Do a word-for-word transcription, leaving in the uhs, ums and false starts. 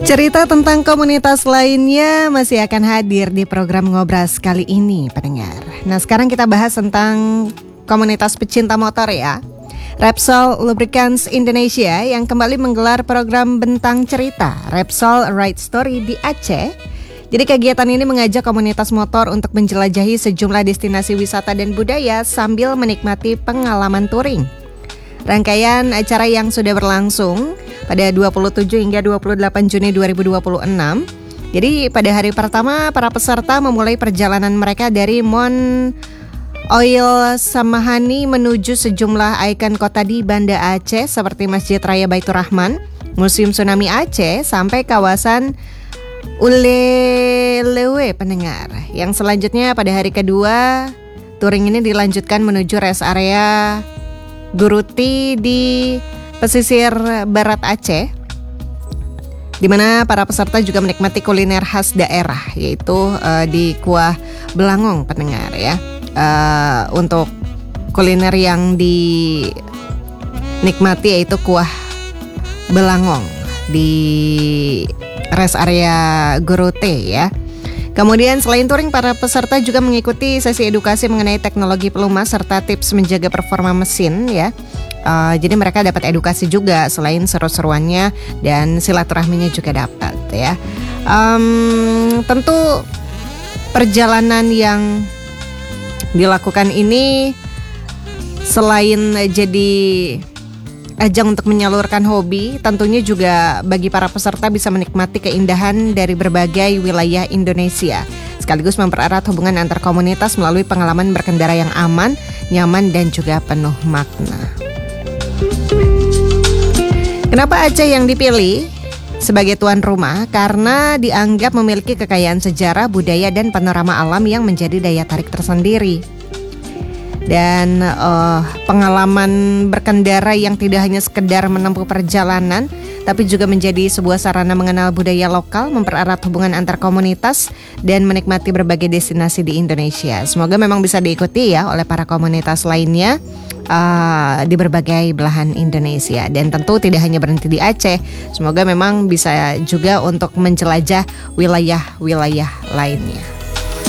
Cerita tentang komunitas lainnya masih akan hadir di program Ngobras kali ini, pendengar. Nah, sekarang kita bahas tentang komunitas pecinta motor ya. Repsol Lubricants Indonesia yang kembali menggelar program Bentang Cerita Repsol Ride Story di Aceh. Jadi kegiatan ini mengajak komunitas motor untuk menjelajahi sejumlah destinasi wisata dan budaya sambil menikmati pengalaman touring. Rangkaian acara yang sudah berlangsung pada dua puluh tujuh hingga dua puluh delapan Juni dua ribu dua puluh enam. Jadi pada hari pertama para peserta memulai perjalanan mereka dari Mon Oil Samahani menuju sejumlah ikon kota di Banda Aceh seperti Masjid Raya Baitur Rahman, Museum Tsunami Aceh sampai kawasan Ulelewe, pendengar. Yang selanjutnya pada hari kedua touring ini dilanjutkan menuju rest area Guruti di pesisir barat Aceh, di mana para peserta juga menikmati kuliner khas daerah, yaitu uh, di Kuah Belangong, pendengar ya. Uh, untuk kuliner yang dinikmati yaitu Kuah Belangong di rest area Guruti ya. Kemudian selain touring, para peserta juga mengikuti sesi edukasi mengenai teknologi pelumas serta tips menjaga performa mesin ya. Uh, jadi mereka dapat edukasi juga selain seru-seruannya dan silaturahminya juga dapat ya. Um, tentu perjalanan yang dilakukan ini selain jadi ajang untuk menyalurkan hobi, tentunya juga bagi para peserta bisa menikmati keindahan dari berbagai wilayah Indonesia, sekaligus mempererat hubungan antar komunitas melalui pengalaman berkendara yang aman, nyaman, dan juga penuh makna. Kenapa Aceh yang dipilih sebagai tuan rumah? Karena dianggap memiliki kekayaan sejarah, budaya, dan panorama alam yang menjadi daya tarik tersendiri. Dan uh, pengalaman berkendara yang tidak hanya sekedar menempuh perjalanan, tapi juga menjadi sebuah sarana mengenal budaya lokal, mempererat hubungan antar komunitas, dan menikmati berbagai destinasi di Indonesia. Semoga memang bisa diikuti ya oleh para komunitas lainnya uh, di berbagai belahan Indonesia. Dan tentu tidak hanya berhenti di Aceh, semoga memang bisa juga untuk menjelajah wilayah-wilayah lainnya.